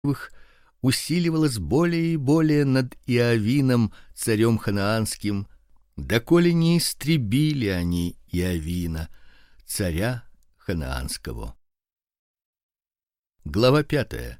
усиливалась более и более над Иовином, царем ханаанским, доколе не истребили они Иовина, царя ханаанского. Глава 5.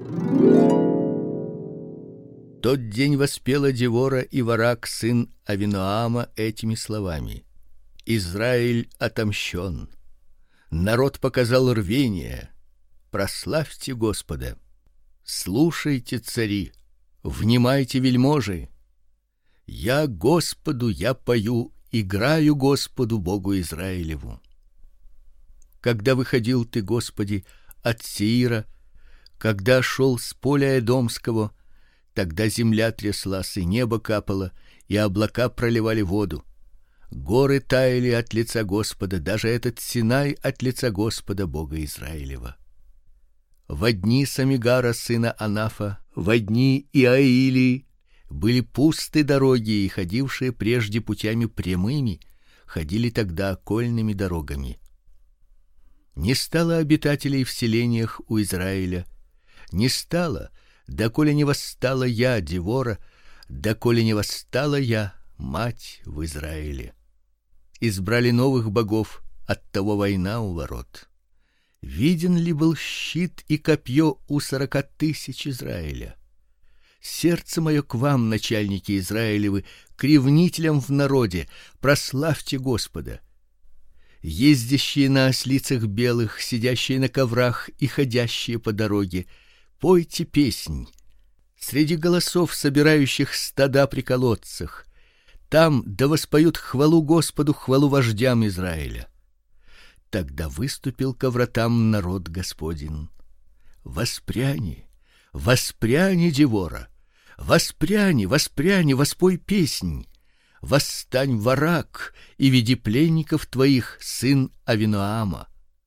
Тот день воспела Девора и Варак, сын Авиноама, этими словами: Израиль отомщен. Народ показал рвение. Прославьте Господа. Слушайте, цари, внимайте, вельможи. Я Господу я пою, играю Господу Богу Израилеву. Когда выходил ты, Господи, от Сеира, когда шел с поля Эдомского, тогда земля тряслась, и небо капало, и облака проливали воду. Горы таяли от лица Господа, даже этот Синай от лица Господа Бога Израилева. Во дни Самигара сына Анафа, во дни Иаили были пусты дороги, и ходившие прежде путями прямыми ходили тогда окольными дорогами. Не стало обитателей в селениях у Израиля, не стало, доколе не восстала я, Девора, доколе не восстала я, мать в Израиле. Избрали новых богов, оттого война у ворот. Виден ли был щит и копье у 40 тысяч Израиля? Сердце мое к вам, начальники Израилевы, к ревнителям в народе, прославьте Господа. Ездящие на ослицах белых, сидящие на коврах и ходящие по дороге, пойте песнь. Среди голосов, собирающих стада при колодцах, там да воспоют хвалу Господу, хвалу вождям Израиля. Тогда выступил ко вратам народ Господин. Воспряни, воспряни, Девора, воспряни, воспряни, воспой песнь. Восстань, Варак, и веди пленников твоих, сын Авиноама.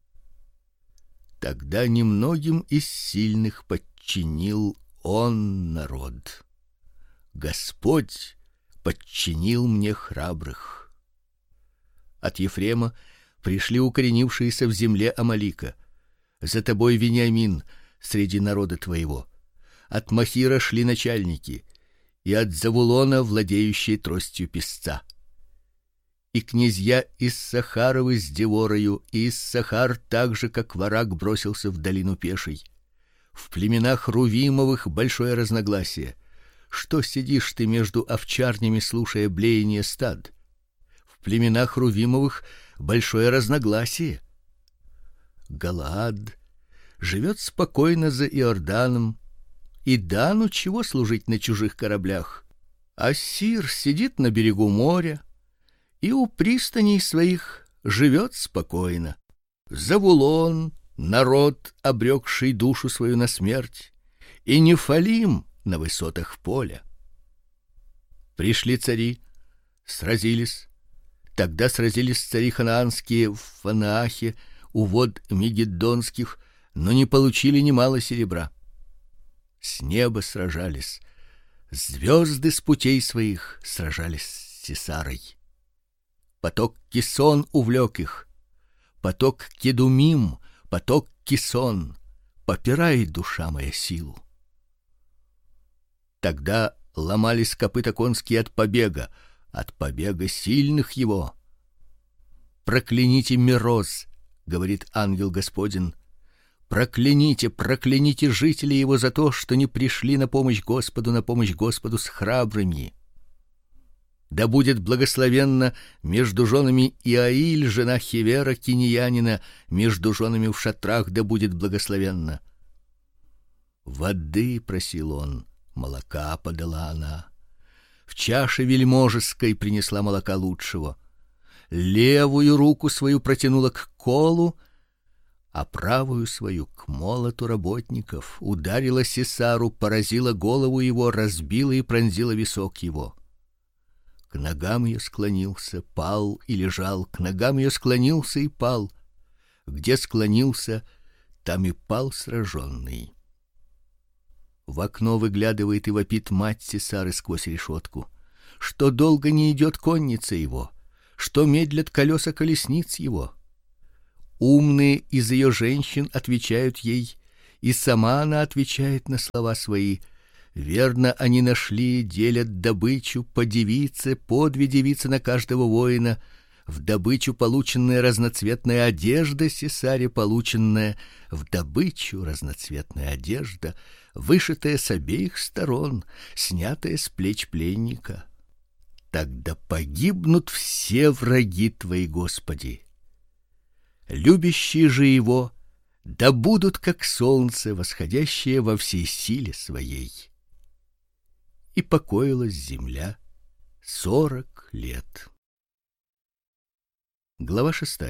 Тогда немногим из сильных подчинил он народ. Господь подчинил мне храбрых. От Ефрема пришли укоренившиеся в земле Амалика. За тобой, Вениамин, среди народа твоего. От Махира шли начальники, и от Завулона владеющие тростью песца. И князья из Сахаровы с Деворою, и из Сахар так же, как Варак, бросился в долину пешей. В племенах Рувимовых большое разногласие. Что сидишь ты между овчарнями, слушая блеяние стад? В племенах Рувимовых большое разногласие. Галаад живет спокойно за Иорданом, и Дану чего служить на чужих кораблях? Ассир сидит на берегу моря и у пристаней своих живет спокойно. Завулон — народ, обрекший душу свою на смерть, и Нефалим на высотах поля. Пришли цари, сразились. Тогда сразились цари ханаанские в Фанаахе у вод Мегиддонских, но не получили немало серебра. С неба сражались, звезды с путей своих сражались с Сисарой. Поток Кисон увлек их, поток Кедумим, поток Кисон, попирай, душа моя, силу. Тогда ломались копыта конские от побега сильных его. Прокляните Мироз, говорит ангел Господин. Прокляните, прокляните жителей его за то, что не пришли на помощь Господу с храбрыми. Да будет благословенна между женами Иаиль, жена Хевера киньянина, между женами в шатрах да будет благословенна. Воды просил он, молока подала она. В чаше вельможеской принесла молока лучшего. Левую руку свою протянула к колу, а правую свою к молоту работников, ударила Сисару, поразила голову его, разбила и пронзила висок его. К ногам ее склонился, пал и лежал, к ногам ее склонился и пал. Где склонился, там и пал сраженный. В окно выглядывает и вопит мать Сисары сквозь решетку, что долго не идет конница его, что медлят колеса колесниц его. Умные из ее женщин отвечают ей, и сама она отвечает на слова свои. Верно, они нашли, делят добычу по девице, по 2 девицы на каждого воина, в добычу полученная разноцветная одежда сесаре полученная, в добычу разноцветная одежда, вышитая с обеих сторон, снятая с плеч пленника. Тогда погибнут все враги твои, Господи. Любящие же его да будут как солнце, восходящее во всей силе своей. И покоилась земля 40 лет. Глава 6.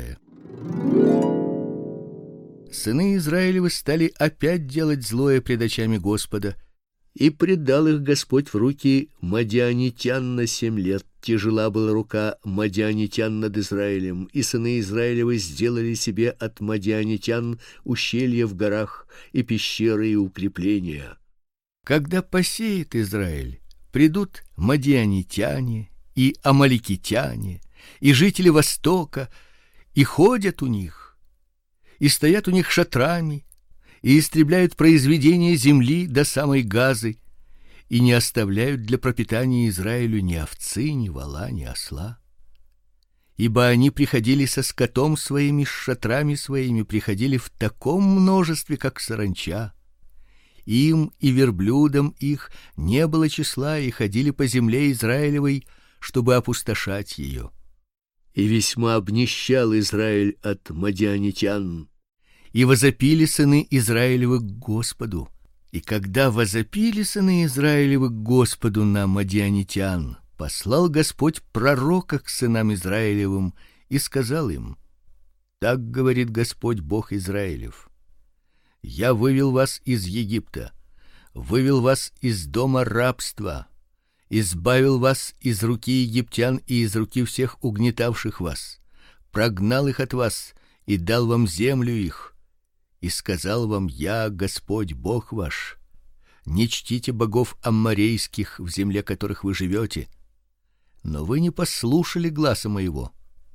Сыны Израилевы стали опять делать злое пред очами Господа, и предал их Господь в руки мадианитян на 7 лет. Тяжела была рука мадианитян над Израилем, и сыны Израилевы сделали себе от мадианитян ущелья в горах и пещеры и укрепления. Когда посеет Израиль, придут мадианитяне и амаликитяне, и жители Востока, и ходят у них, и стоят у них шатрами, и истребляют произведения земли до самой Газы, и не оставляют для пропитания Израилю ни овцы, ни вола, ни осла. Ибо они приходили со скотом своими, с шатрами своими, приходили в таком множестве, как саранча. Им и верблюдам их не было числа, и ходили по земле Израилевой, чтобы опустошать ее. И весьма обнищал Израиль от мадианитян. И возопили сыны Израилевы к Господу. И когда возопили сыны Израилевы к Господу на мадианитян, послал Господь пророка к сынам Израилевым и сказал им: так говорит Господь Бог Израилев: я вывел вас из Египта, вывел вас из дома рабства, избавил вас из руки египтян и из руки всех угнетавших вас, прогнал их от вас и дал вам землю их. И сказал вам я, Господь Бог ваш: не чтите богов амморейских в земле, которых вы живете. Но вы не послушали гласа моего.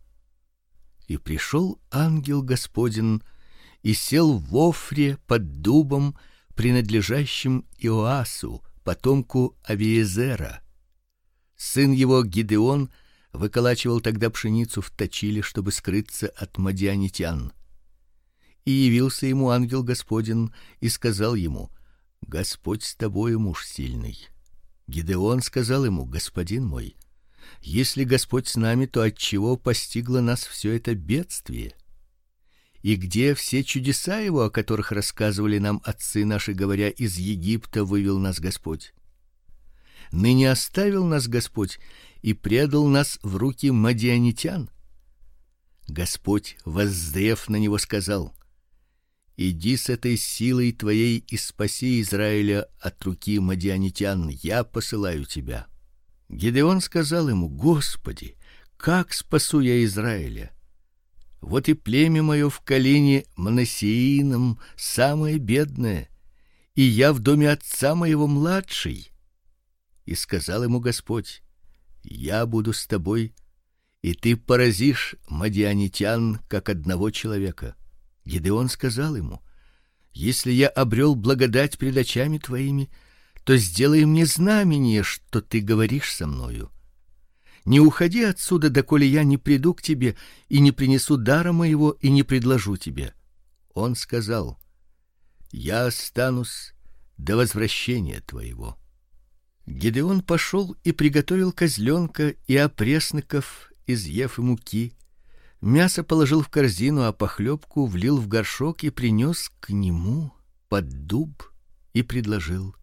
И пришел ангел Господень и сел в Офре под дубом, принадлежащим Иоасу, потомку Авиезера. Сын его Гидеон выколачивал тогда пшеницу в точиле, чтобы скрыться от мадианитян. И явился ему ангел Господень и сказал ему: Господь с тобою, муж сильный. Гидеон сказал ему: Господин мой, если Господь с нами, то отчего постигло нас все это бедствие? И где все чудеса его, о которых рассказывали нам отцы наши, говоря: из Египта вывел нас Господь? Ныне оставил нас Господь и предал нас в руки мадианитян. Господь, воззрев на него, сказал: иди с этой силой твоей и спаси Израиля от руки мадианитян, я посылаю тебя. Гидеон сказал ему: Господи, как спасу я Израиля? Вот и племя мое в колене Манассеином самое бедное, и я в доме отца моего младший. И сказал ему Господь: я буду с тобой, и ты поразишь мадианитян как одного человека. Гидеон сказал ему: если я обрел благодать пред очами твоими, то сделай мне знамение, что ты говоришь со мною. Не уходи отсюда, доколе я не приду к тебе и не принесу дара моего и не предложу тебе. Он сказал: я останусь до возвращения твоего. Гидеон пошел и приготовил козленка и опресноков из ефы муки. Мясо положил в корзину, а похлебку влил в горшок и принес к нему под дуб и предложил.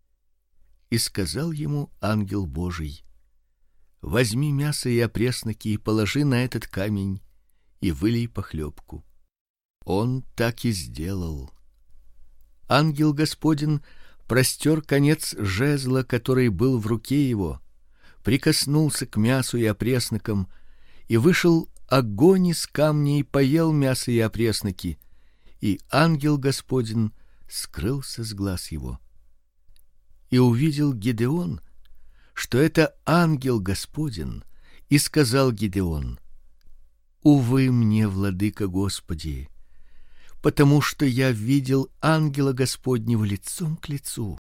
И сказал ему ангел Божий: возьми мясо и опресноки и положи на этот камень и вылей похлебку. Он так и сделал. Ангел Господень простер конец жезла, который был в руке его, прикоснулся к мясу и опреснокам, и вышел огонь из камня и поел мясо и опресноки, и ангел Господень скрылся с глаз его. И увидел Гидеон, что это ангел Господень, и сказал Гидеон: увы мне, владыка Господи, потому что я видел ангела Господнего лицом к лицу.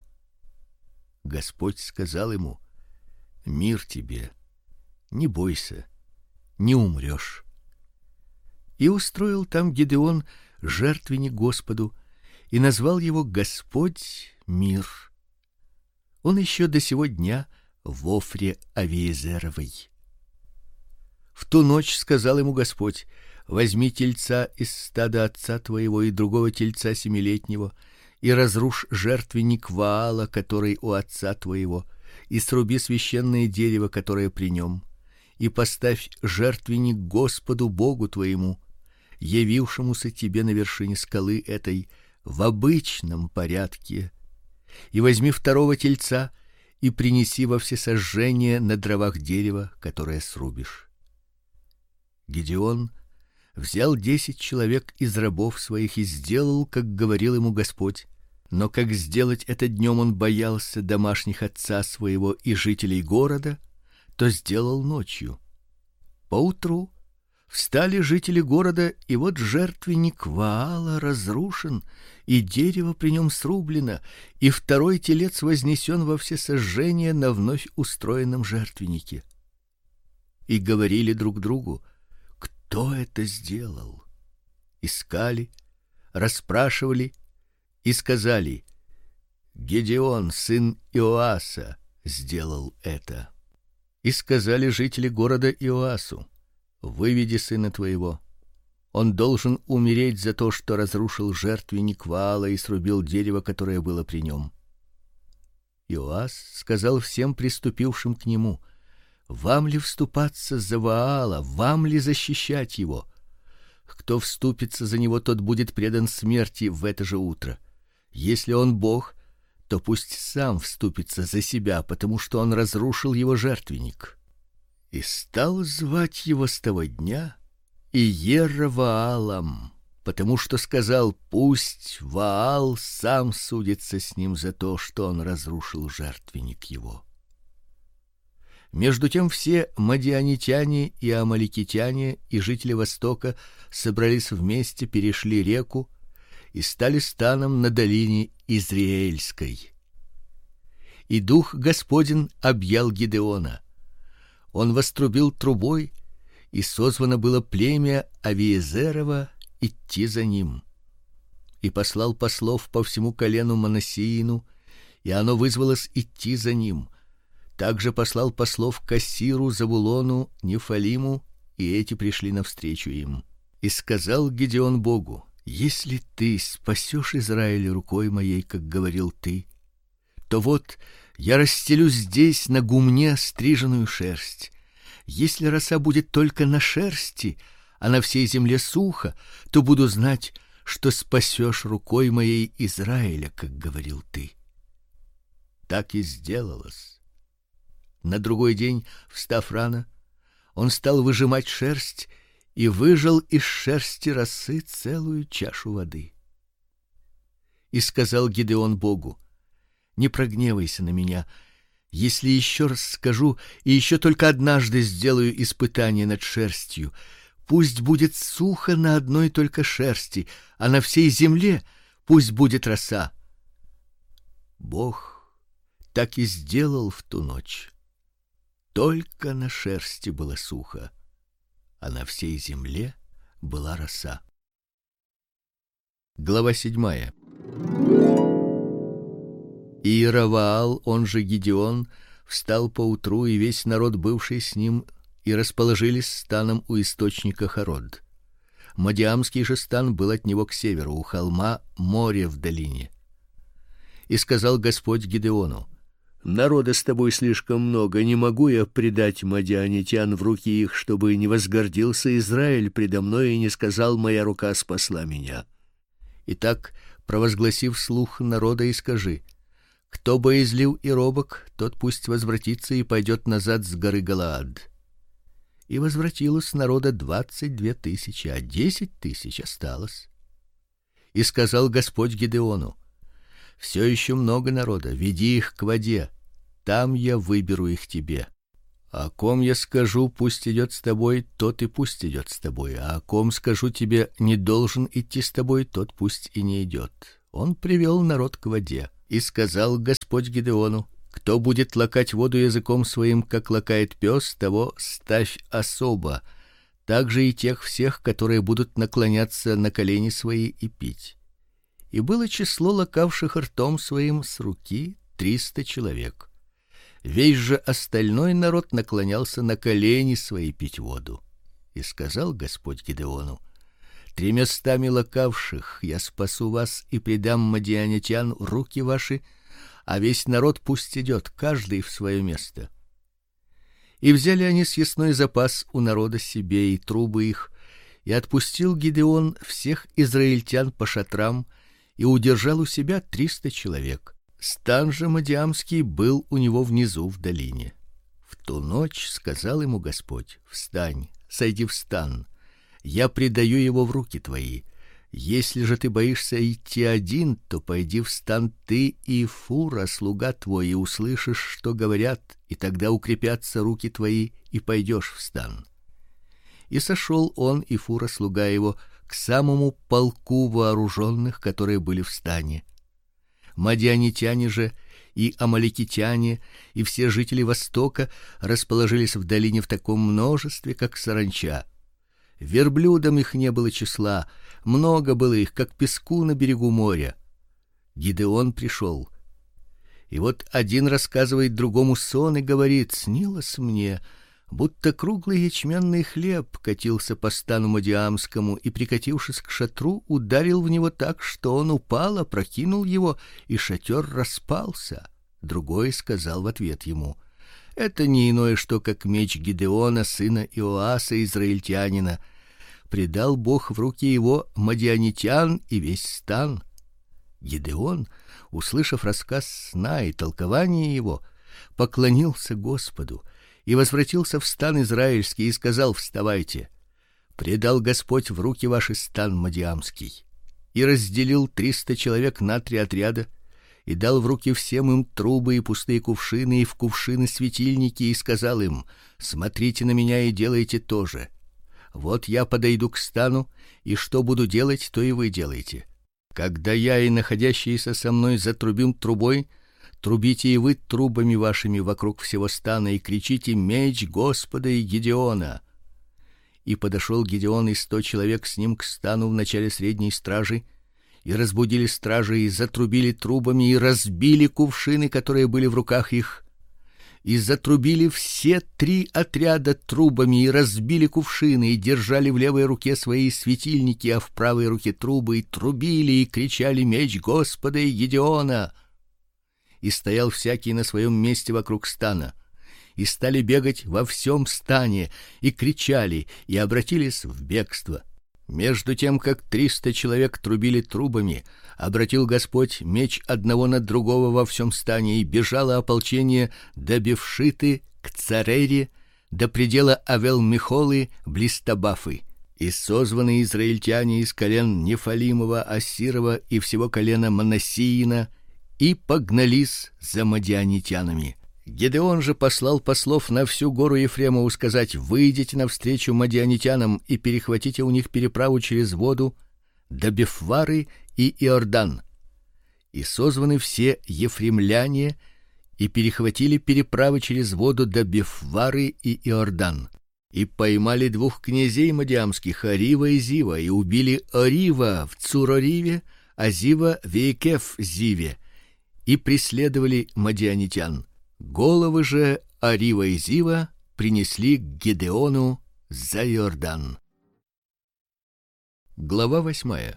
Господь сказал ему: мир тебе, не бойся, не умрёшь. И устроил там Гедеон жертвенник Господу и назвал его Господь мир. Он еще до сего дня в Офре Авиезеровой. В ту ночь сказал ему Господь: возьми тельца из стада отца твоего и другого тельца семилетнего, и разрушь жертвенник Ваала, который у отца твоего, и сруби священное дерево, которое при нем, и поставь жертвенник Господу Богу твоему, явившемуся тебе на вершине скалы этой в обычном порядке. И возьми второго тельца и принеси во всесожжение на дровах дерева, которое срубишь. Гедеон взял 10 человек из рабов своих и сделал, как говорил ему Господь. Но как сделать это днем он боялся домашних отца своего и жителей города, то сделал ночью. Поутру встали жители города, и вот жертвенник Ваала разрушен, и дерево при нем срублено, и второй телец вознесен во всесожжение на вновь устроенном жертвеннике. И говорили друг другу: кто это сделал? Искали, расспрашивали и сказали: Гедеон, сын Иоаса, сделал это. И сказали жители города Иоасу: выведи сына твоего. Он должен умереть за то, что разрушил жертвенник Ваала и срубил дерево, которое было при нем. Иоас сказал всем приступившим к нему: вам ли вступаться за Ваала, вам ли защищать его? Кто вступится за него, тот будет предан смерти в это же утро. Если он бог, то пусть сам вступится за себя, потому что он разрушил его жертвенник. И стал звать его с того дня Иероваалом, потому что сказал: пусть Ваал сам судится с ним за то, что он разрушил жертвенник его. Между тем все мадианитяне и амаликитяне и жители Востока собрались вместе, перешли реку и стали станом на долине Израильской. И дух Господень объял Гедеона. Он вострубил трубой, и созвано было племя Авиезерово идти за ним. И послал послов по всему колену Манассеину, и оно вызвалось идти за ним. Также послал послов к Ассиру, Завулону, Нефалиму, и эти пришли навстречу им. И сказал Гедеон Богу: если ты спасешь Израиль рукой моей, как говорил ты, то вот я расстелю здесь на гумне стриженную шерсть. Если роса будет только на шерсти, а на всей земле сухо, то буду знать, что спасешь рукой моей Израиля, как говорил ты. Так и сделалось. На другой день, встав рано, он стал выжимать шерсть и выжал из шерсти росы целую чашу воды. И сказал Гедеон Богу: не прогневайся на меня, если еще раз скажу и еще только однажды сделаю испытание над шерстью. Пусть будет сухо на одной только шерсти, а на всей земле пусть будет роса. Бог так и сделал в ту ночь. Только на шерсти было сухо, а на всей земле была роса. Глава 7. Иероваал, он же Гедеон, встал поутру, и весь народ, бывший с ним, и расположились станом у источника Харод. Мадиамский же стан был от него к северу, у холма Море в долине. И сказал Господь Гедеону: народа с тобой слишком много, не могу я предать мадианитян в руки их, чтобы не возгордился Израиль предо мной и не сказал: моя рука спасла меня. Итак, провозгласи вслух народа и скажи: кто боязлив и робок, тот пусть возвратится и пойдет назад с горы Галаад. И возвратилось народа 22 тысячи, а 10 тысяч осталось. И сказал Господь Гедеону: все еще много народа, веди их к воде, там я выберу их тебе. О ком я скажу, пусть идет с тобой, тот и пусть идет с тобой, а о ком скажу тебе, не должен идти с тобой, тот пусть и не идет. Он привел народ к воде, и сказал Господь Гидеону: кто будет лакать воду языком своим, как лакает пёс, того ставь особо, также и тех всех, которые будут наклоняться на колени свои и пить. И было число лакавших ртом своим с руки 300 человек. Весь же остальной народ наклонялся на колени свои пить воду. И сказал Господь Гидеону: 300 лакавших я спасу вас и предам мадианитян в руки ваши, а весь народ пусть идет, каждый в свое место. И взяли они съестной запас у народа себе и трубы их, и отпустил Гидеон всех израильтян по шатрам и удержал у себя 300 человек. Стан же мадиамский был у него внизу в долине. В ту ночь сказал ему Господь: встань, сойди в стан, я предаю его в руки твои. Если же ты боишься идти один, то пойди в стан ты и Фура, слуга твой, и услышишь, что говорят, и тогда укрепятся руки твои, и пойдешь в стан. И сошел он и Фура, слуга его, к самому полку вооруженных, которые были в стане. Мадианитяне же и амалекитяне и все жители востока расположились в долине в таком множестве, как саранча. Верблюдам их не было числа, много было их, как песку на берегу моря. Гидеон пришел. И вот один рассказывает другому сон и говорит: снилось мне, будто круглый ячменный хлеб катился по стану мадиамскому и, прикатившись к шатру, ударил в него так, что он упал, опрокинул его, и шатер распался. Другой сказал в ответ ему: это не иное что, как меч Гидеона, сына Иоаса, израильтянина. Предал Бог в руки его мадианитян и весь стан. Гидеон, услышав рассказ сна и толкование его, поклонился Господу и возвратился в стан израильский и сказал: вставайте, предал Господь в руки ваши стан мадиамский. И разделил 300 человек на 3 отряда, и дал в руки всем им трубы и пустые кувшины и в кувшины светильники, и сказал им: смотрите на меня и делайте то же. Вот я подойду к стану, и что буду делать, то и вы делайте. Когда я и находящиеся со мной затрубим трубой, трубите и вы трубами вашими вокруг всего стана и кричите: меч Господа и Гидеона. И подошел Гидеон и 100 человек с ним к стану в начале средней стражи, и разбудили стражи и затрубили трубами и разбили кувшины, которые были в руках их. И затрубили все 3 отряда трубами и разбили кувшины и держали в левой руке свои светильники, а в правой руке трубы, и трубили и кричали: меч Господа и Гидеона. И стоял всякий на своем месте вокруг стана, и стали бегать во всем стане, и кричали, и обратились в бегство. Между тем, как 300 человек трубили трубами, обратил Господь меч одного на другого во всем стане, и бежало ополчение до Бевшиты к Царере, до предела Авел-Михолы близ Табафы. И созваны израильтяне из колен Нефалимова, Ассирова и всего колена Манассиина, и погнались за мадианитянами. Гидеон же послал послов на всю гору Ефремову сказать: выйдите навстречу мадианитянам и перехватите у них переправу через воду до Бефвары и Иордан. И созваны все ефремляне и перехватили переправы через воду до Бефвары и Иордан. И поймали 2 князей мадиамских, Арива и Зива, и убили Арива в Цурориве, а Зива в Екеф-Зиве, и преследовали мадианитян. Головы же Арива и Зива принесли к Гидеону за Иордан. Глава 8.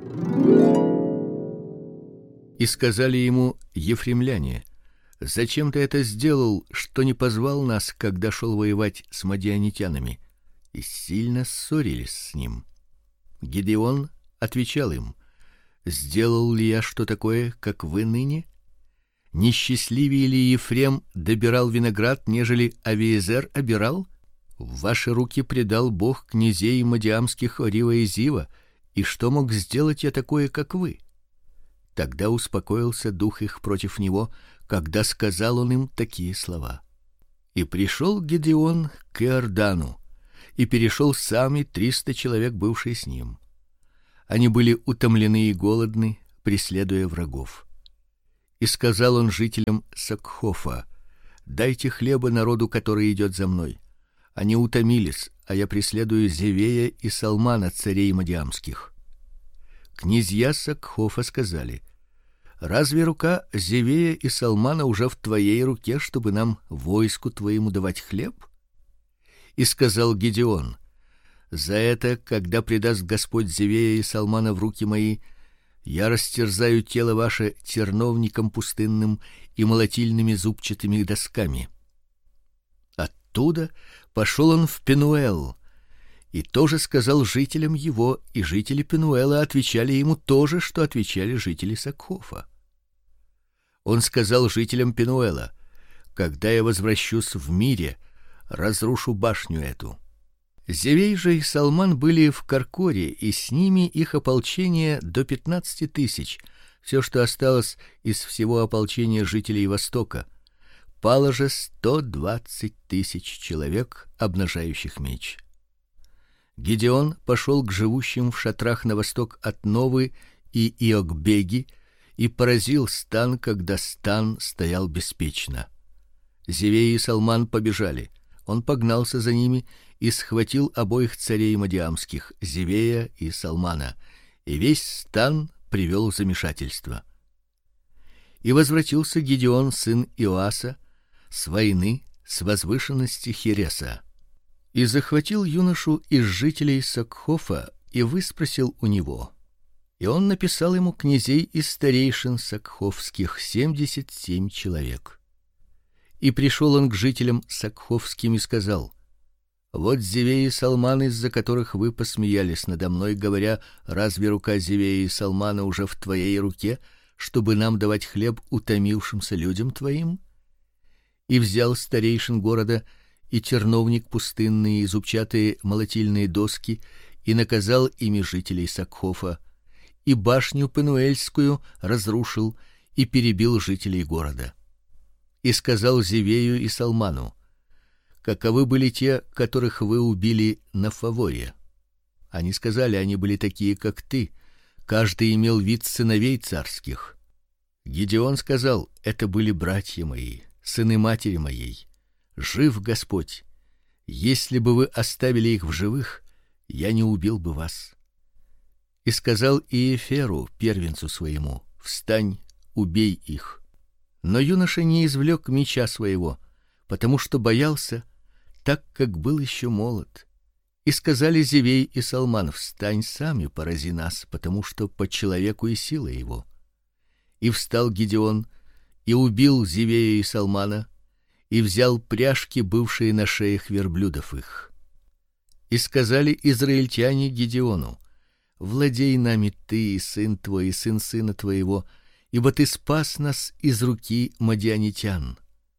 И сказали ему ефремляне: зачем ты это сделал, что не позвал нас, когда шел воевать с мадианитянами? И сильно ссорились с ним. Гидеон отвечал им: сделал ли я что такое, как вы ныне? Не счастливее ли Ефрем добирал виноград, нежели Авиезер обирал? В ваши руки предал Бог князей мадиамских Арива и Зива, и что мог сделать я такое, как вы? Тогда успокоился дух их против него, когда сказал он им такие слова. И пришел Гедеон к Иордану, и перешел сам и 300 человек, бывшие с ним. Они были утомлены и голодны, преследуя врагов. И сказал он жителям Сакхофа: дайте хлеба народу, который идет за мной. Они утомились, а я преследую Зевея и Салмана, царей мадиамских. Князья Сакхофа сказали: разве рука Зевея и Салмана уже в твоей руке, чтобы нам войску твоему давать хлеб? И сказал Гедеон: за это, когда предаст Господь Зевея и Салмана в руки мои, я растерзаю тело ваше терновником пустынным и молотильными зубчатыми досками. Оттуда пошел он в Пенуэл, и тоже сказал жителям его, и жители Пенуэла отвечали ему то же, что отвечали жители Сакхофа. Он сказал жителям Пенуэла: когда я возвращусь в мире, разрушу башню эту. Зевей же и Салман были в Каркоре, и с ними их ополчение до 15 тысяч, все, что осталось из всего ополчения жителей Востока. Пало же 120 тысяч человек, обнажающих меч. Гедеон пошел к живущим в шатрах на восток от Новы и Иокбеги и поразил стан, когда стан стоял беспечно. Зевей и Салман побежали. Он погнался за ними и схватил обоих царей мадиамских, Зевея и Салмана, и весь стан привел в замешательство. И возвратился Гедеон, сын Иоаса, с войны с возвышенности Хереса, и захватил юношу из жителей Сакхофа и выспросил у него. И он написал ему князей из старейшин сакхофских 77 человек. И пришел он к жителям сакхофским и сказал: вот Зевей и Салман, из-за которых вы посмеялись надо мной, говоря: разве рука Зевея и Салмана уже в твоей руке, чтобы нам давать хлеб утомившимся людям твоим? И взял старейшин города и терновник пустынный, и зубчатые молотильные доски, и наказал ими жителей Сакхофа, и башню пенуэльскую разрушил и перебил жителей города. И сказал Зевею и Салману: каковы были те, которых вы убили на Фаворе? Они сказали: они были такие, как ты, каждый имел вид сыновей царских. Гедеон сказал: это были братья мои, сыны матери моей. Жив Господь, если бы вы оставили их в живых, я не убил бы вас. И сказал Иеферу, первенцу своему: встань, убей их. Но юноша не извлек меча своего, потому что боялся, так как был еще молод. И сказали Зевей и Салман: встань сам и порази нас, потому что по человеку и сила его. И встал Гедеон и убил Зевея и Салмана, и взял пряжки, бывшие на шеях верблюдов их. И сказали израильтяне Гедеону: владей нами ты и сын твой и сын сына твоего, ибо ты спас нас из руки мадианитян.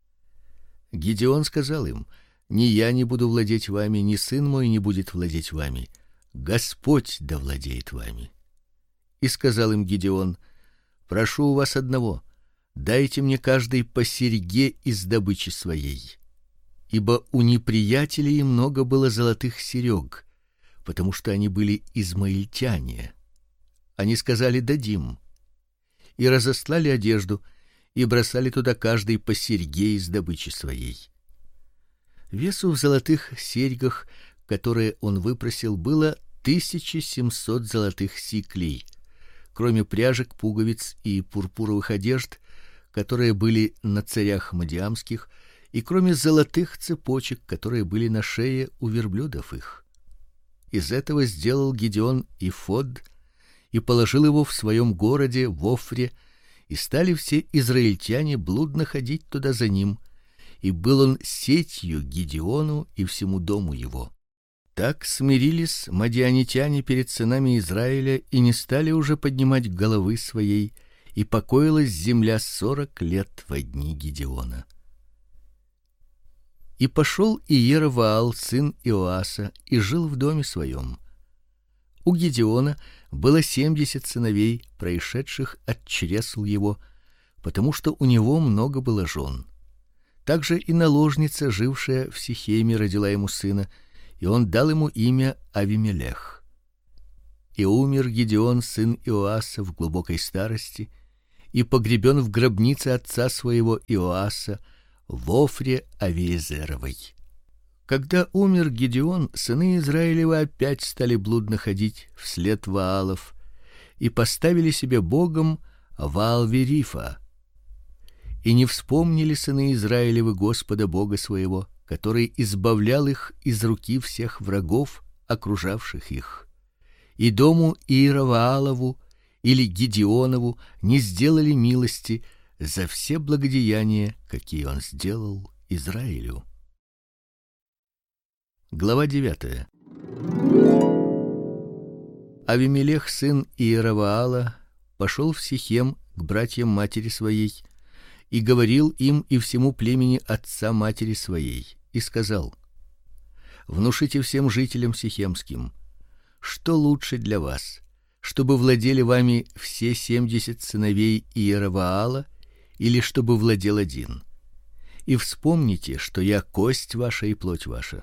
Гедеон сказал им: ни я не буду владеть вами, ни сын мой не будет владеть вами. Господь да владеет вами. И сказал им Гедеон: прошу у вас одного: дайте мне каждый по серьге из добычи своей. Ибо у неприятелей много было золотых серёг, потому что они были измаильтяне. Они сказали: дадим. И разослали одежду, и бросали туда каждый по серьге из добычи своей. Весу в золотых серьгах, которые он выпросил, было 1700 золотых сиклей, кроме пряжек, пуговиц и пурпуровых одежд, которые были на царях мадиамских, и кроме золотых цепочек, которые были на шее у верблюдов их. Из этого сделал Гедеон эфод и положил его в своем городе в Офре, и стали все израильтяне блудно ходить туда за ним, и был он сетью Гедеону и всему дому его. Так смирились мадианитяне перед сынами Израиля и не стали уже поднимать головы своей, и покоилась земля 40 лет во дни Гедеона. И пошел Иеровоал, сын Иоаса, и жил в доме своем. У Гедеона было 70 сыновей, происшедших от чресл его, потому что у него много было жен. Также и наложница, жившая в Сихеме, родила ему сына, и он дал ему имя Авимелех. И умер Гедеон, сын Иоаса, в глубокой старости, и погребен в гробнице отца своего Иоаса в Офре Авиезеровой. Когда умер Гедеон, сыны Израилевы опять стали блудно ходить вслед Ваалов и поставили себе богом Ваал-Верифа. И не вспомнили сыны Израилевы Господа Бога своего, который избавлял их из руки всех врагов, окружавших их. И дому Иероваалову или Гедеонову не сделали милости за все благодеяния, какие он сделал Израилю. Глава 9. Авимелех, сын Иероваала, пошел в Сихем к братьям матери своей и говорил им и всему племени отца матери своей, и сказал: внушите всем жителям сихемским, что лучше для вас, чтобы владели вами все 70 сыновей Иероваала, или чтобы владел один. И вспомните, что я кость ваша и плоть ваша.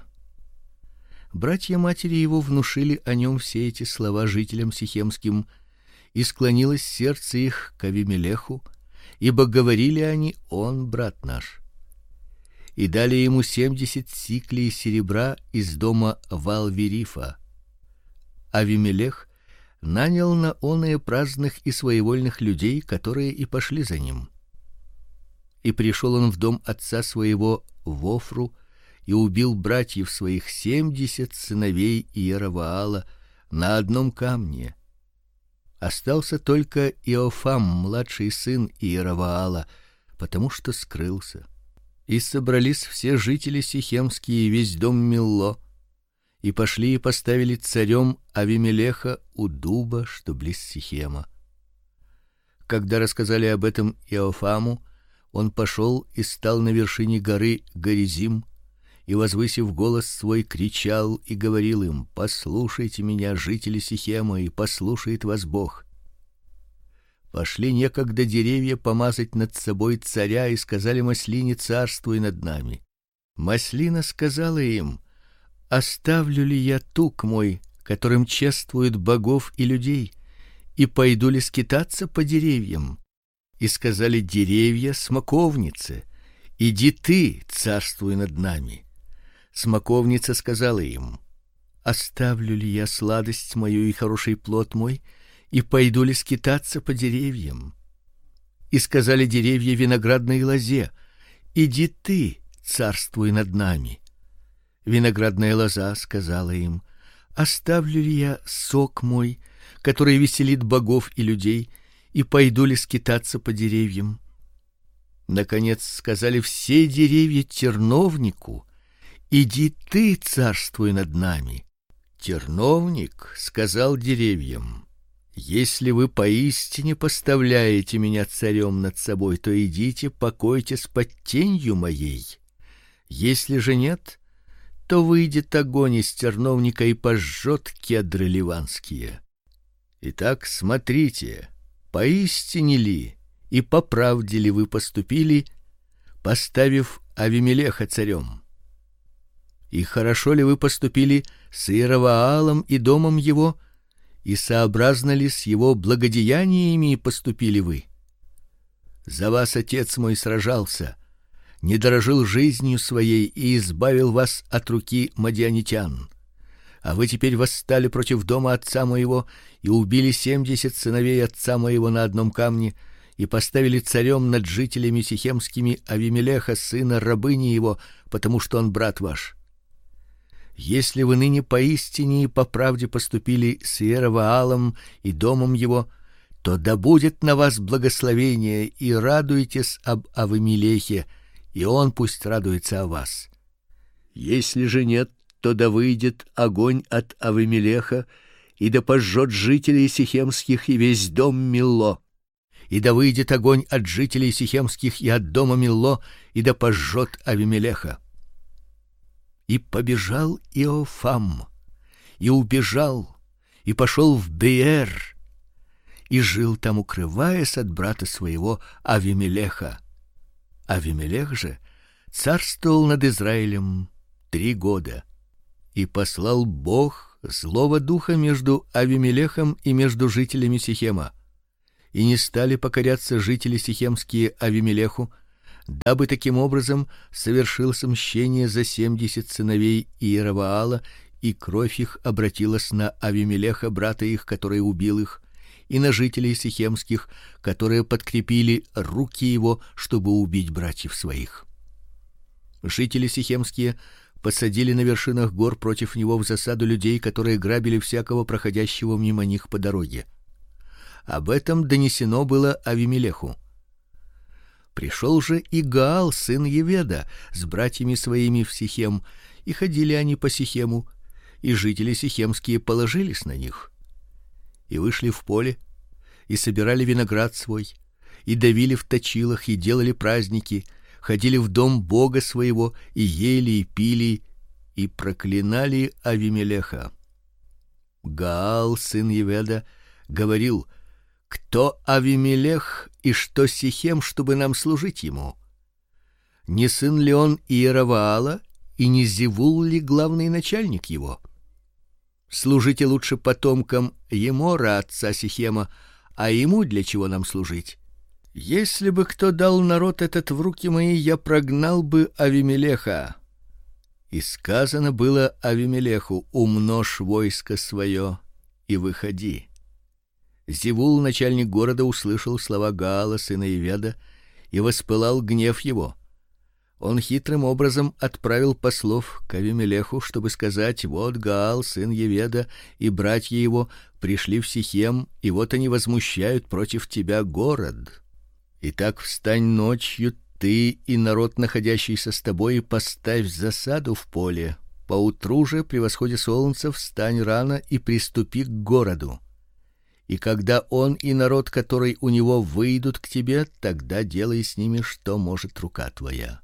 Братья матери его внушили о нем все эти слова жителям сихемским, и склонилось сердце их к Авимелеху, ибо говорили они: он брат наш. И дали ему 70 сиклей серебра из дома Ваал-Верифа. Авимелех нанял на оное праздных и своевольных людей, которые и пошли за ним. И пришел он в дом отца своего в Офру и убил братьев своих 70 сыновей Иероваала на одном камне. Остался только Иофам, младший сын Иероваала, потому что скрылся. И собрались все жители сихемские и весь дом Милло, и пошли и поставили царем Авимелеха у дуба, что близ Сихема. Когда рассказали об этом Иофаму, он пошел и стал на вершине горы Горизим, и, возвысив голос свой, кричал и говорил им: послушайте меня, жители Сихема, и послушает вас Бог. Пошли некогда деревья помазать над собой царя, и сказали маслине: царствуй над нами. Маслина сказала им: оставлю ли я тук мой, которым чествуют богов и людей, и пойду ли скитаться по деревьям? И сказали деревья смоковнице: иди ты, царствуй над нами. Смоковница сказала им: оставлю ли я сладость мою и хороший плод мой, и пойду ли скитаться по деревьям? И сказали деревья виноградной лозе: иди ты, царствуй над нами. Виноградная лоза сказала им: оставлю ли я сок мой, который веселит богов и людей, и пойду ли скитаться по деревьям? Наконец сказали все деревья терновнику: иди ты, царствуй над нами. Терновник сказал деревьям: если вы поистине поставляете меня царем над собой, то идите, покойтесь под тенью моей. Если же нет, то выйдет огонь из терновника и пожжет кедры ливанские. Итак, смотрите, поистине ли и по правде ли вы поступили, поставив Авимелеха царем? И хорошо ли вы поступили с Иероваалом и домом его, и сообразно ли с его благодеяниями поступили вы? За вас отец мой сражался, не дорожил жизнью своей и избавил вас от руки мадианитян. А вы теперь восстали против дома отца моего и убили 70 сыновей отца моего на одном камне и поставили царем над жителями сихемскими Авимелеха, сына рабыни его, потому что он брат ваш. Если вы ныне поистине и по правде поступили с Иероваалом и домом его, то да будет на вас благословение, и радуйтесь об Авимелехе, и он пусть радуется о вас. Если же нет, то да выйдет огонь от Авимелеха, и да пожжет жителей сихемских и весь дом Милло. И да выйдет огонь от жителей сихемских и от дома Милло, и да пожжет Авимелеха. И побежал Иофам, и убежал, и пошел в Беер, и жил там, укрываясь от брата своего Авимелеха. Авимелех же царствовал над Израилем 3 года. И послал Бог злого духа между Авимелехом и между жителями Сихема. И не стали покоряться жители сихемские Авимелеху, дабы таким образом совершилось мщение за 70 сыновей Иеровоала, и кровь их обратилась на Авимелеха, брата их, который убил их, и на жителей сихемских, которые подкрепили руки его, чтобы убить братьев своих. Жители сихемские посадили на вершинах гор против него в засаду людей, которые грабили всякого проходящего мимо них по дороге. Об этом донесено было Авимелеху. Пришел же и Гаал, сын Еведа, с братьями своими в Сихем, и ходили они по Сихему, и жители сихемские положились на них. И вышли в поле, и собирали виноград свой, и давили в точилах, и делали праздники, ходили в дом Бога своего, и ели, и пили, и проклинали Авимелеха. Гаал, сын Еведа, говорил: кто Авимелех и что Сихем, чтобы нам служить ему? Не сын ли он Иеровоала, и не Зевул ли главный начальник его? Служите лучше потомкам Емора, отца Сихема, а ему для чего нам служить? Если бы кто дал народ этот в руки мои, я прогнал бы Авимелеха. И сказано было Авимелеху: умножь войско свое и выходи. Зевул, начальник города, услышал слова Гаала, сына Еведа, и воспылал гнев его. Он хитрым образом отправил послов к Авимелеху, чтобы сказать: вот Гаал, сын Еведа, и братья его пришли в Сихем, и вот они возмущают против тебя город. Итак, встань ночью, ты и народ, находящийся с тобой, и поставь засаду в поле. Поутру же при восходе солнца встань рано и приступи к городу. И когда он и народ, который у него, выйдут к тебе, тогда делай с ними, что может рука твоя.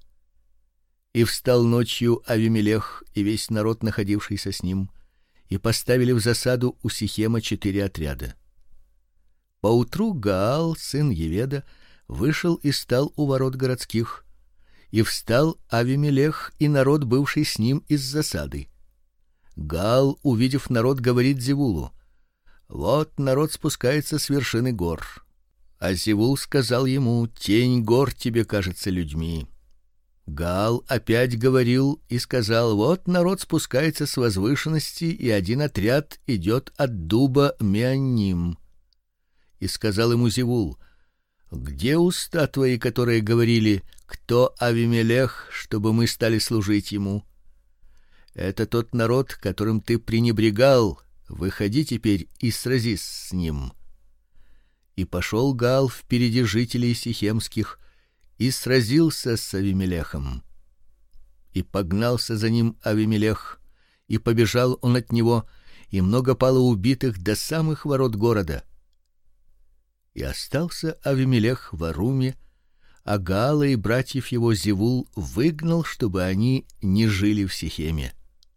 И встал ночью Авимелех и весь народ, находившийся с ним, и поставили в засаду у Сихема 4 отряда. Поутру Гаал, сын Еведа, вышел и стал у ворот городских, и встал Авимелех и народ, бывший с ним, из засады. Гаал, увидев народ, говорит Зевулу: вот народ спускается с вершины гор. А Зевул сказал ему: тень гор тебе кажется людьми. Гаал опять говорил и сказал: вот народ спускается с возвышенности, и один отряд идет от дуба Меанним. И сказал ему Зевул: где уста твои, которые говорили: кто Авимелех, чтобы мы стали служить ему? Это тот народ, которым ты пренебрегал. Выходи теперь и сразись с ним. И пошел Гаал впереди жителей сихемских и сразился с Авимелехом. И погнался за ним Авимелех, и побежал он от него, и много пало убитых до самых ворот города. И остался Авимелех в Аруме, а Гаала и братьев его Зевул выгнал, чтобы они не жили в Сихеме.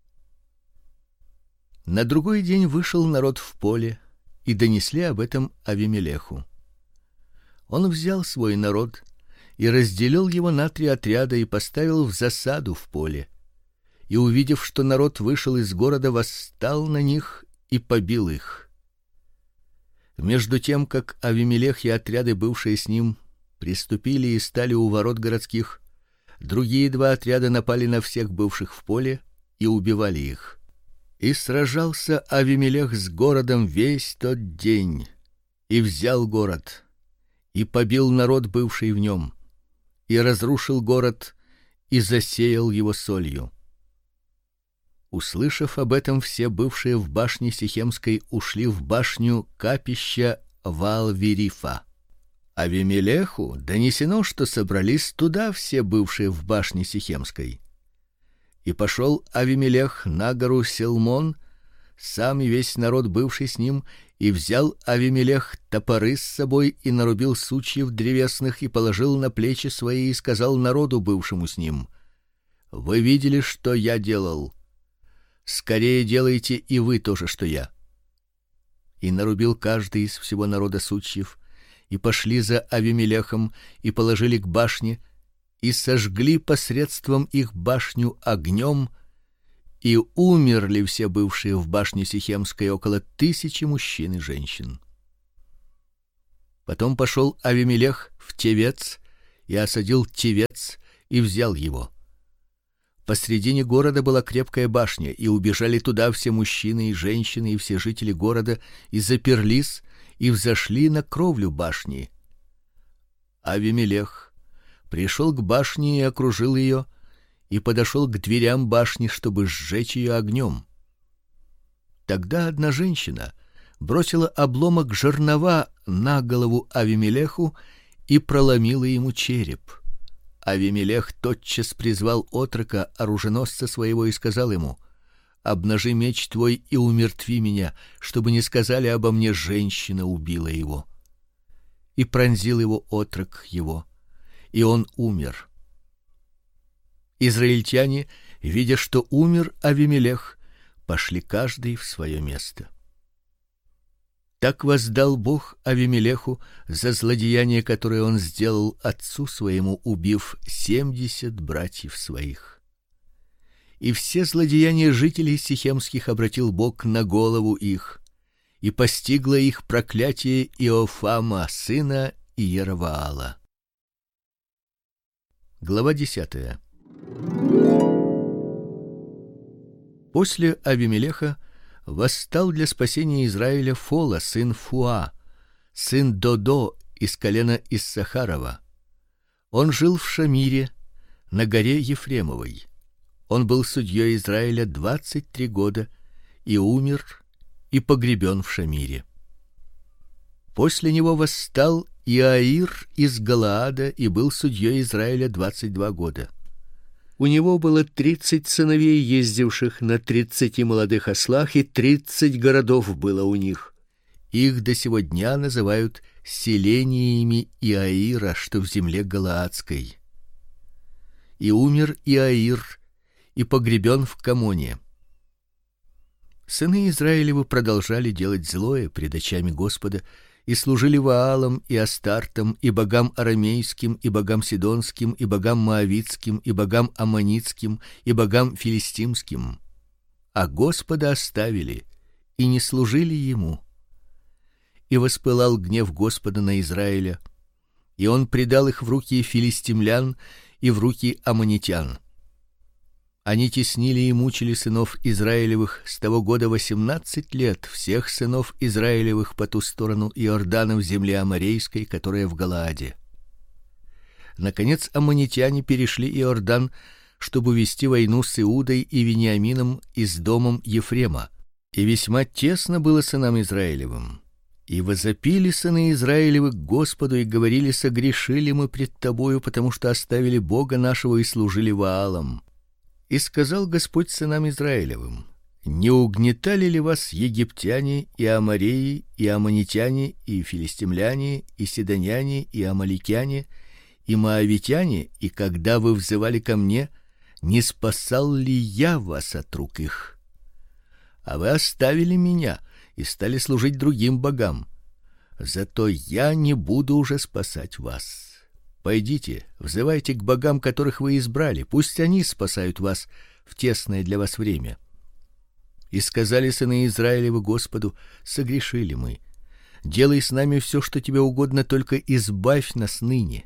На другой день вышел народ в поле, и донесли об этом Авимелеху. Он взял свой народ и разделил его на 3 отряда и поставил в засаду в поле. И увидев, что народ вышел из города, восстал на них и побил их. Между тем, как Авимелех и отряды, бывшие с ним, приступили и стали у ворот городских, другие 2 отряда напали на всех бывших в поле и убивали их. И сражался Авимелех с городом весь тот день, и взял город, и побил народ, бывший в нем, и разрушил город, и засеял его солью. Услышав об этом, все бывшие в башне Сихемской ушли в башню капища Ваал-Верифа. Авимелеху донесено, что собрались туда все бывшие в башне Сихемской. И пошел Авимелех на гору Селмон, сам и весь народ, бывший с ним, и взял Авимелех топоры с собой и нарубил сучьев древесных и положил на плечи свои и сказал народу, бывшему с ним: вы видели, что я делал? Скорее делайте и вы то же, что я. И нарубил каждый из всего народа сучьев, и пошли за Авимелехом и положили к башне, и сожгли посредством их башню огнем, и умерли все бывшие в башне Сихемской около 1000 мужчин и женщин. Потом пошел Авимелех в Тевец и осадил Тевец и взял его. Посредине города была крепкая башня, и убежали туда все мужчины и женщины и все жители города, и заперлись и взошли на кровлю башни. Авимелех пришел к башне и окружил ее, и подошел к дверям башни, чтобы сжечь ее огнем. Тогда одна женщина бросила обломок жернова на голову Авимелеху и проломила ему череп. Авимелех тотчас призвал отрока, оруженосца своего, и сказал ему: обнажи меч твой и умертви меня, чтобы не сказали обо мне: женщина убила его. И пронзил его отрок его, и он умер. Израильтяне, видя, что умер Авимелех, пошли каждый в свое место. Так воздал Бог Авимелеху за злодеяние, которое он сделал отцу своему, убив 70 братьев своих. И все злодеяния жителей сихемских обратил Бог на голову их, и постигло их проклятие Иофама, сына Иероваала. Глава 10. После Авимелеха восстал для спасения Израиля Фола, сын Фуа, сын Додо из колена Иссахарова. Он жил в Шамире, на горе Ефремовой. Он был судьей Израиля 23 года и умер и погребен в Шамире. После него восстал Иаир из Галаада и был судьей Израиля 22 года. У него было 30 сыновей, ездивших на 30 молодых ослах, и 30 городов было у них. Их до сего дня называют селениями Иаира, что в земле галаадской. И умер Иаир и погребен в Камоне. Сыны Израилевы продолжали делать злое пред очами Господа и служили Ваалам и Астартам и богам арамейским и богам сидонским и богам моавитским и богам аммонитским и богам филистимским. А Господа оставили и не служили ему. И воспылал гнев Господа на Израиля, и он предал их в руки филистимлян и в руки аммонитян. Они теснили и мучили сынов Израилевых с того года 18 лет, всех сынов Израилевых по ту сторону Иордана в земле аморейской, которая в Галааде. Наконец аммонитяне перешли Иордан, чтобы вести войну с Иудой и Вениамином и с домом Ефрема, и весьма тесно было сынам Израилевым. И возопили сыны Израилевы к Господу и говорили: согрешили мы пред тобою, потому что оставили Бога нашего и служили Ваалам. И сказал Господь сынам Израилевым: не угнетали ли вас египтяне и амореи и аммонитяне и филистимляне и сидоняне и амаликяне и моавитяне, и когда вы взывали ко мне, не спасал ли я вас от рук их? А вы оставили меня и стали служить другим богам. Зато я не буду уже спасать вас. Пойдите, взывайте к богам, которых вы избрали, пусть они спасают вас в тесное для вас время. И сказали сыны Израилевы Господу: согрешили мы. Делай с нами все, что тебе угодно, только избавь нас ныне.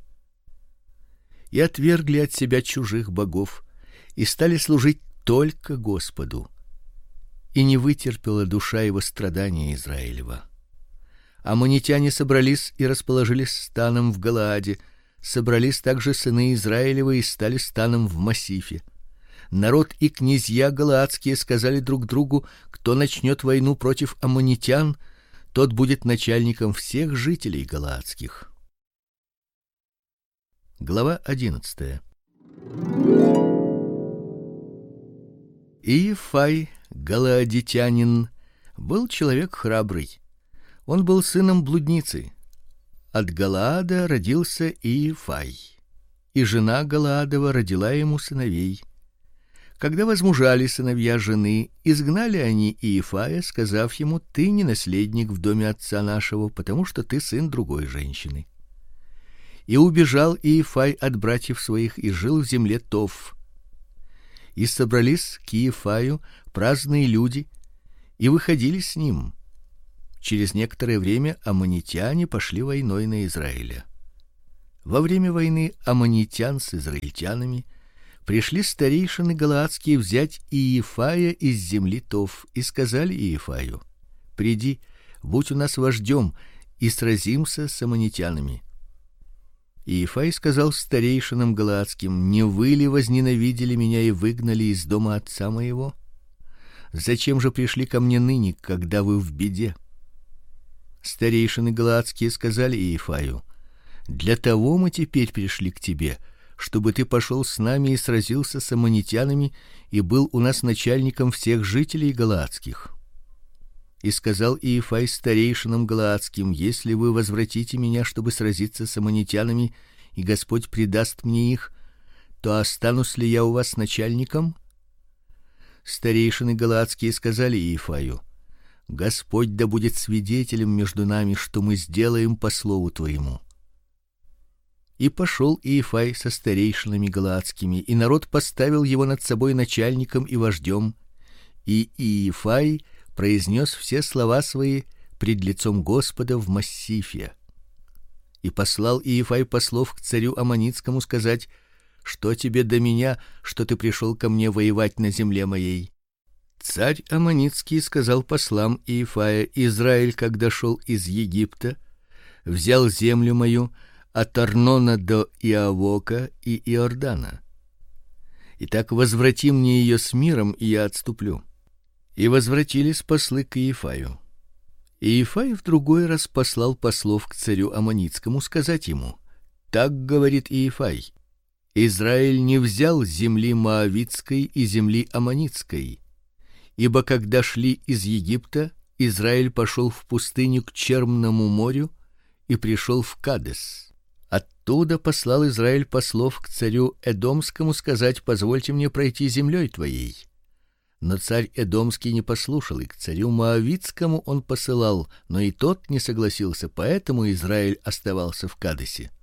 И отвергли от себя чужих богов и стали служить только Господу. И не вытерпела душа его страдания Израилева. Аммонитяне собрались и расположились станом в Галааде. Собрались также сыны Израилевы и стали станом в Массифе. Народ и князья галаадские сказали друг другу: кто начнет войну против аммонитян, тот будет начальником всех жителей галаадских. Глава 11. Иефай, галаадитянин, был человек храбрый. Он был сыном блудницы. От Галаада родился Иефай, и жена Галаадова родила ему сыновей. Когда возмужали сыновья жены, изгнали они Иефая, сказав ему: ты не наследник в доме отца нашего, потому что ты сын другой женщины. И убежал Иефай от братьев своих и жил в земле Тов. И собрались к Иефаю праздные люди и выходили с ним. Через некоторое время аммонитяне пошли войной на Израиля. Во время войны аммонитян с израильтянами пришли старейшины галаадские взять Иефая из земли Тов и сказали Иефаю: приди, будь у нас вождем, и сразимся с аммонитянами. Иефай сказал старейшинам галаадским: не вы ли возненавидели меня и выгнали из дома отца моего? Зачем же пришли ко мне ныне, когда вы в беде? Старейшины галаадские сказали Иефаю: для того мы теперь пришли к тебе, чтобы ты пошел с нами и сразился с аммонитянами и был у нас начальником всех жителей галаадских. И сказал Иефай старейшинам галаадским: если вы возвратите меня, чтобы сразиться с аммонитянами, и Господь предаст мне их, то останусь ли я у вас начальником? Старейшины галаадские сказали Иефаю: Господь да будет свидетелем между нами, что мы сделаем по слову твоему. И пошел Иефай со старейшинами галаадскими, и народ поставил его над собой начальником и вождем, и Иефай произнес все слова свои пред лицом Господа в Массифе. И послал Иефай послов к царю аммонитскому сказать: что тебе до меня, что ты пришел ко мне воевать на земле моей? Царь аммонитский сказал послам Иефая: Израиль, когда шел из Египта, взял землю мою от Арнона до Иавока и Иордана. Итак, возврати мне ее с миром, и я отступлю. И возвратились послы к Иефаю. Иефай в другой раз послал послов к царю аммонитскому сказать ему: так говорит Иефай: Израиль не взял земли моавитской и земли аммонитской, ибо когда шли из Египта, Израиль пошел в пустыню к Черному морю и пришел в Кадес. Оттуда послал Израиль послов к царю Эдомскому сказать: позвольте мне пройти землей твоей. Но царь Эдомский не послушал, и к царю Моавитскому он посылал, но и тот не согласился, поэтому Израиль оставался в Кадесе.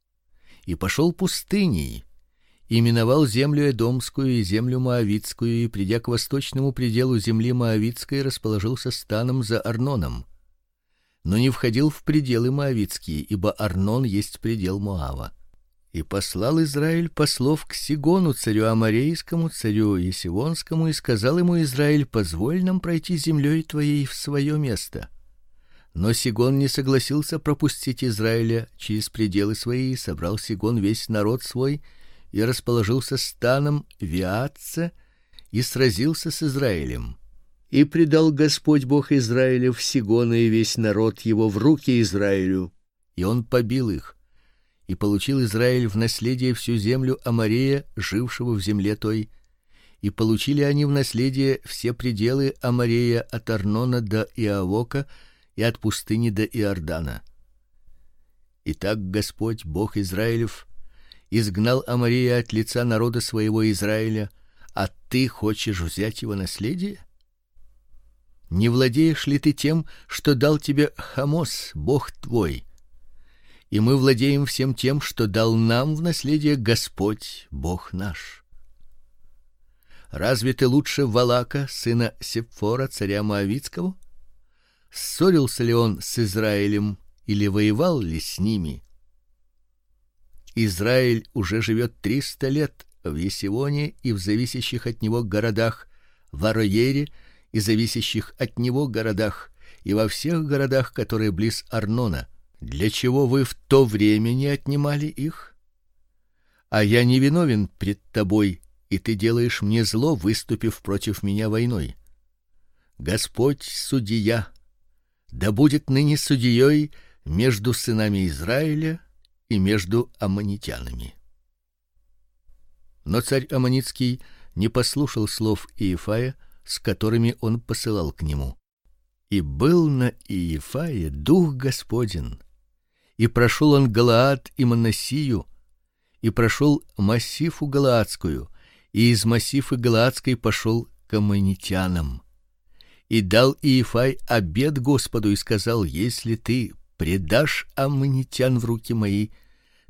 И пошел пустыней, и миновал землю Эдомскую и землю Моавитскую, и придя к восточному пределу земли Моавитской, расположился станом за Арноном, но не входил в пределы моавитские, ибо Арнон есть предел Моава. И послал Израиль послов к Сигону, царю аморейскому, царю есивонскому, и сказал ему Израиль: позволь нам пройти землей твоей в свое место. Но Сигон не согласился пропустить Израиля через пределы свои, и собрал Сигон весь народ свой и расположился станом в Виатце и сразился с Израилем. И предал Господь Бог Израилев Сигона и весь народ его в руки Израилю, и он побил их. И получил Израиль в наследие всю землю Аморея, жившего в земле той, и получили они в наследие все пределы Аморея от Арнона до Иавока и от пустыни до Иордана. Итак, Господь Бог Израилев изгнал Аморея от лица народа своего Израиля, а ты хочешь взять его наследие? Не владеешь ли ты тем, что дал тебе Хамос, Бог твой? И мы владеем всем тем, что дал нам в наследие Господь, Бог наш. Разве ты лучше Валака, сына Сепфора, царя Моавитского? Ссорился ли он с Израилем или воевал ли с ними? Израиль уже живет 300 лет в Есивоне и в зависящих от него городах, в Ароере и зависящих от него городах, и во всех городах, которые близ Арнона. Для чего вы в то время не отнимали их? А я не виновен пред тобой, и ты делаешь мне зло, выступив против меня войной. Господь судья, да будет ныне судьей между сынами Израиля и между аммонитянами. Но царь аммонитский не послушал слов Иефая, с которыми он посылал к нему. И был на Иефае дух Господень, и прошел он Галаад и Манассию, и прошел Массифу Галаадскую, и из Массифы Галаадской пошел к аммонитянам. И дал Иефай обет Господу и сказал: если ты предашь аммонитян в руки мои,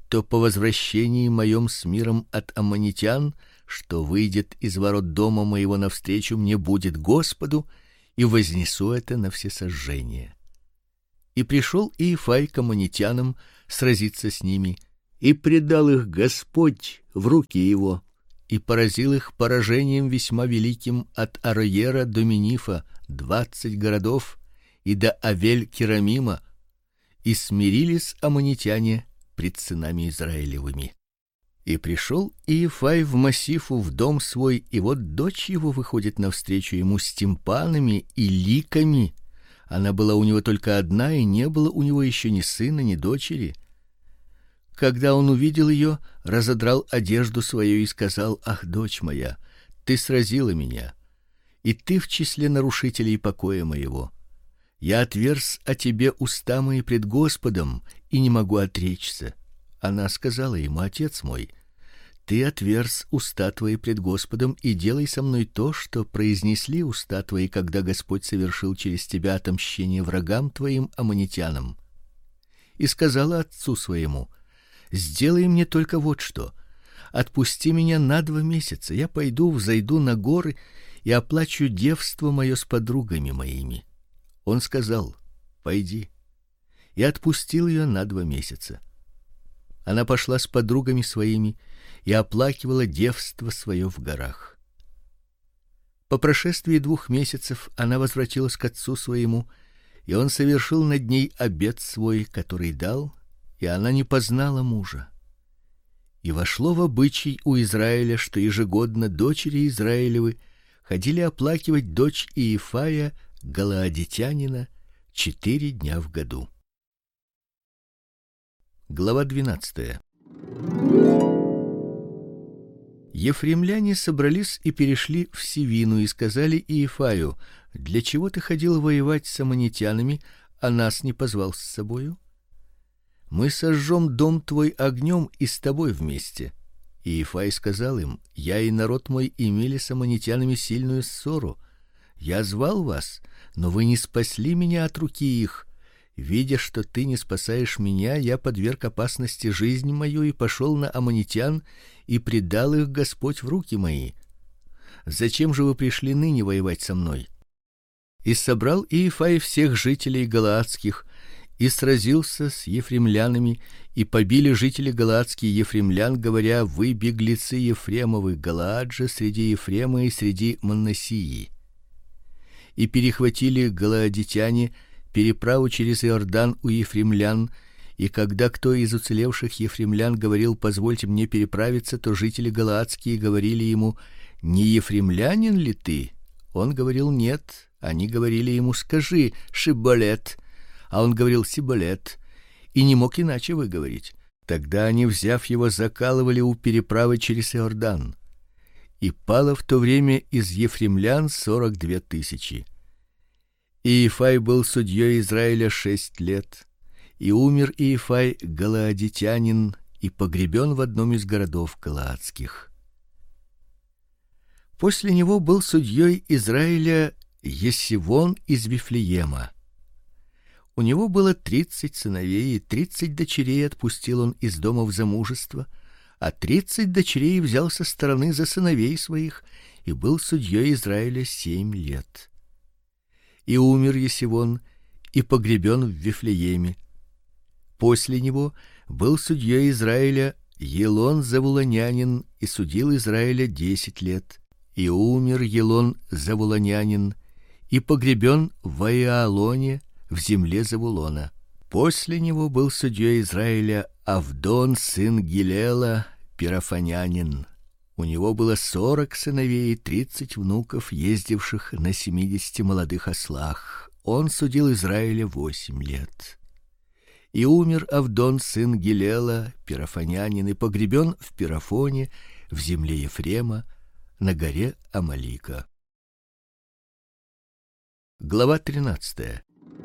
то по возвращении моем с миром от аммонитян, что выйдет из ворот дома моего навстречу мне будет Господу, и вознесу это на всесожжение. И пришел Иефай к аммонитянам сразиться с ними, и предал их Господь в руки его, и поразил их поражением весьма великим от Ароера до Минифа, 20 городов, и до Авель-Керамима, и смирились аммонитяне пред сынами Израилевыми. И пришел Иефай в массифу в дом свой, и вот дочь его выходит навстречу ему с тимпанами и ликами. Она была у него только одна, и не было у него еще ни сына, ни дочери. Когда он увидел ее, разодрал одежду свою и сказал: "Ах, дочь моя, ты сразила меня, и ты в числе нарушителей покоя моего. Я отверз о тебе уста мои пред Господом и не могу отречься". Она сказала ему: "Отец мой, ты отверз уста твои пред Господом и делай со мной то, что произнесли уста твои, когда Господь совершил через тебя отмщение врагам твоим аммонитянам". И сказала отцу своему: "Сделай мне только вот что: отпусти меня на 2 месяца, я пойду, взойду на горы и оплачу девство мое с подругами моими". Он сказал: "Пойди". И отпустил ее на 2 месяца. Она пошла с подругами своими и оплакивала девство свое в горах. По прошествии 2 месяцев она возвратилась к отцу своему, и он совершил над ней обет свой, который дал, и она не познала мужа. И вошло в обычай у Израиля, что ежегодно дочери Израилевы ходили оплакивать дочь Иефая, галаадитянина, 4 дня в году. Глава 12. Ефремляне собрались и перешли в Сивину и сказали Иефаю: "Для чего ты ходил воевать с аммонитянами, а нас не позвал с собою? Мы сожжем дом твой огнем и с тобой вместе". Иефай сказал им: "Я и народ мой имели с аммонитянами сильную ссору. Я звал вас, но вы не спасли меня от руки их. Видя, что ты не спасаешь меня, я подверг опасности жизнь мою и пошел на аммонитян, и предал их Господь в руки мои. Зачем же вы пришли ныне воевать со мной?" И собрал Иефай всех жителей галаадских и сразился с ефремлянами, и побили жители галаадские ефремлян, говоря: "Вы беглецы Ефремовы, Галаад же среди Ефрема и среди Манассии". И перехватили галаадитяне переправу через Иордан у ефремлян, и когда кто из уцелевших ефремлян говорил: "Позвольте мне переправиться", то жители галаадские говорили ему: "Не ефремлянин ли ты?" Он говорил: "Нет". Они говорили ему: "Скажи, Шиболет", а он говорил: "Сиболет", и не мог иначе выговорить. Тогда они, взяв его, закалывали у переправы через Иордан. И пало в то время из ефремлян 42 тысячи. Иефай был судьей Израиля 6 лет, и умер Иефай галаадитянин и погребен в одном из городов галаадских. После него был судьей Израиля Есивон из Вифлеема. У него было 30 сыновей, и 30 дочерей отпустил он из дома в замужество, а 30 дочерей взял со стороны за сыновей своих, и был судьей Израиля 7 лет. И умер Есивон и погребен в Вифлееме. После него был судьей Израиля Елон завулонянин и судил Израиля 10 лет. И умер Елон завулонянин и погребен в Аиалоне в земле Завулона. После него был судьей Израиля Авдон сын Гилела пирафонянин. У него было 40 сыновей и 30 внуков, ездивших на 70 молодых ослах. Он судил Израиля 8 лет. И умер Авдон сын Гилела пирафонянин и погребен в Пирафоне в земле Ефрема на горе Амалика. Глава 13.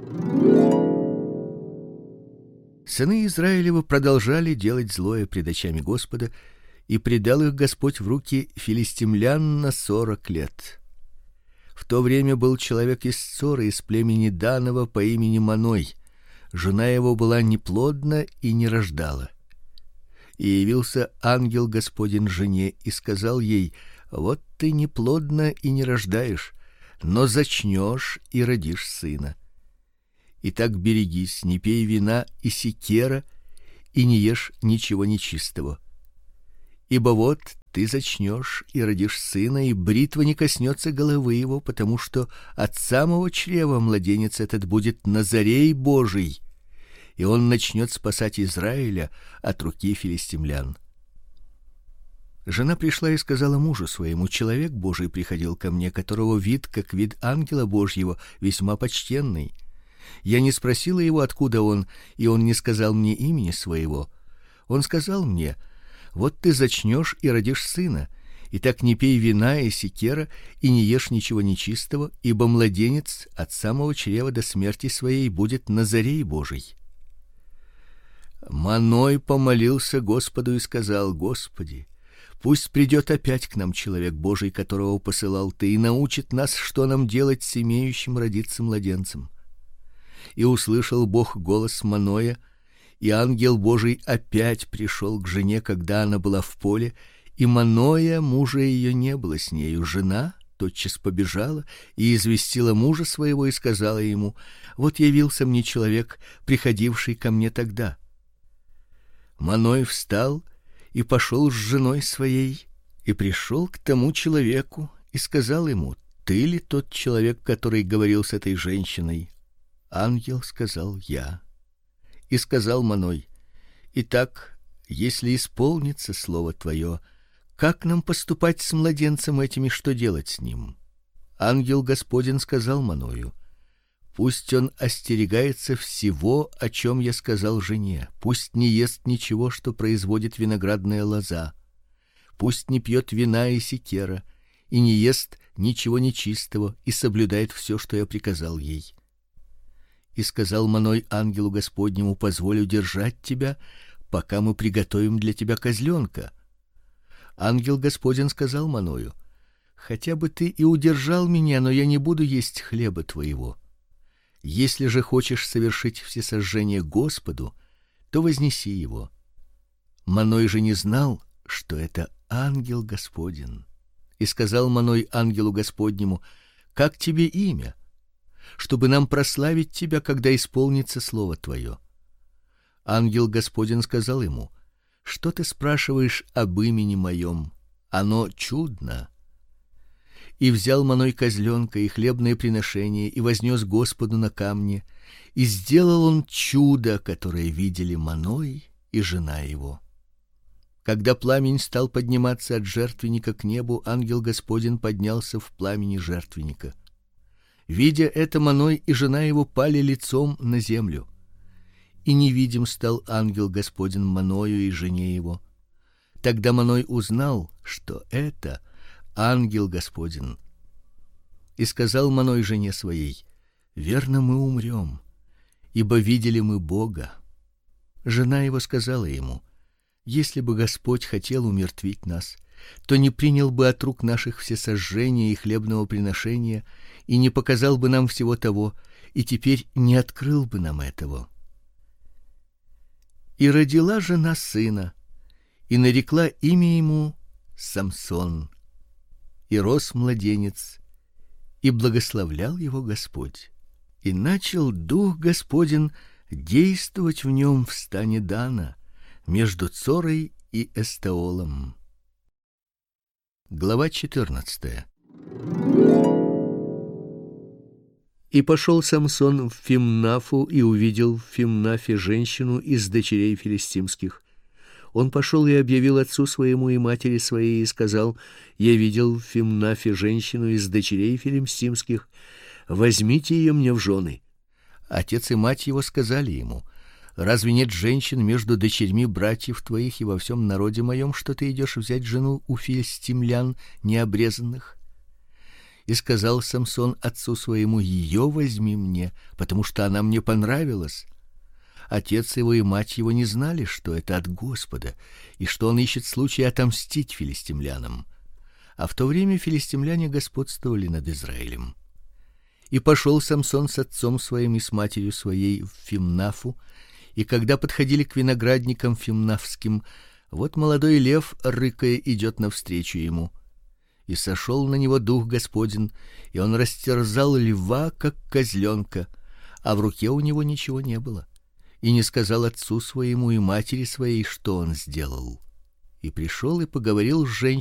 Сыны Израилевы продолжали делать злое пред очами Господа, и предал их Господь в руки филистимлян на 40 лет. В то время был человек из Цора, из племени Данова по имени Маной. Жена его была неплодна и не рождала. И явился ангел Господень жене и сказал ей: вот ты неплодна и не рождаешь, но зачнешь и родишь сына. Итак, берегись, не пей вина и секера, и не ешь ничего нечистого. Ибо вот ты зачнешь и родишь сына, и бритва не коснется головы его, потому что от самого чрева младенец этот будет Назарей Божий, и он начнет спасать Израиля от руки филистимлян. Жена пришла и сказала мужу своему: человек Божий приходил ко мне, которого вид как вид ангела Божьего, весьма почтенный. Я не спросила его, откуда он, и он не сказал мне имени своего. Он сказал мне: вот ты зачнешь и родишь сына. Итак, не пей вина и секера, и не ешь ничего нечистого, ибо младенец от самого чрева до смерти своей будет Назарей Божий. Маной помолился Господу и сказал: Господи, пусть придет опять к нам человек Божий, которого посылал ты, и научит нас, что нам делать с имеющим родиться младенцем. И услышал Бог голос Маноя, и ангел Божий опять пришел к жене, когда она была в поле, и Маноя, мужа ее, не было с нею. Жена тотчас побежала и известила мужа своего и сказала ему: вот явился мне человек, приходивший ко мне тогда. Маной встал и пошел с женой своей, и пришел к тому человеку и сказал ему: ты ли тот человек, который говорил с этой женщиной? Ангел сказал: я. И сказал Маной: итак, если исполнится слово твое, как нам поступать с младенцем этим и что делать с ним? Ангел Господень сказал Маною: пусть он остерегается всего, о чем я сказал жене, пусть не ест ничего, что производит виноградная лоза, пусть не пьет вина и секера, и не ест ничего нечистого, и соблюдает все, что я приказал ей. И сказал Маной ангелу Господнему: позволь удержать тебя, пока мы приготовим для тебя козленка. Ангел Господень сказал Маною: хотя бы ты и удержал меня, но я не буду есть хлеба твоего. Если же хочешь совершить всесожжение Господу, то вознеси его. Маной же не знал, что это ангел Господень. И сказал Маной ангелу Господнему: как тебе имя, чтобы нам прославить тебя, когда исполнится слово твое? Ангел Господень сказал ему: что ты спрашиваешь об имени моем? Оно чудно. И взял Маной козленка и хлебное приношение и вознес Господу на камне, и сделал он чудо, которое видели Маной и жена его. Когда пламень стал подниматься от жертвенника к небу, ангел Господень поднялся в пламени жертвенника. Видя это, Маной и жена его пали лицом на землю. И невидим стал ангел Господень Маною и жене его. Тогда Маной узнал, что это ангел Господень. И сказал Маной жене своей: верно, мы умрем, ибо видели мы Бога. Жена его сказала ему: если бы Господь хотел умертвить нас, то не принял бы от рук наших всесожжения и хлебного приношения, и не показал бы нам всего того, и теперь не открыл бы нам этого. И родила жена сына, и нарекла имя ему Самсон. И рос младенец, и благословлял его Господь. И начал Дух Господень действовать в нем в стане Дана, между Цорой и Эстаолом. Глава 14. И пошел Самсон в Фимнафу и увидел в Фимнафе женщину из дочерей филистимских. Он пошел и объявил отцу своему и матери своей и сказал: я видел в Фимнафе женщину из дочерей филистимских, возьмите ее мне в жены. Отец и мать его сказали ему: разве нет женщин между дочерьми братьев твоих и во всем народе моем, что ты идешь взять жену у филистимлян необрезанных? И сказал Самсон отцу своему: ее возьми мне, потому что она мне понравилась. Отец его и мать его не знали, что это от Господа, и что он ищет случай отомстить филистимлянам. А в то время филистимляне господствовали над Израилем. И пошел Самсон с отцом своим и с матерью своей в Фимнафу, и когда подходили к виноградникам фимнафским, Вот молодой лев, рыкая, идет навстречу ему. И сошел на него дух Господень, и он растерзал льва, как козленка, а в руке у него ничего не было, и не сказал отцу своему и матери своей, что он сделал. И пришел и поговорил с женщиной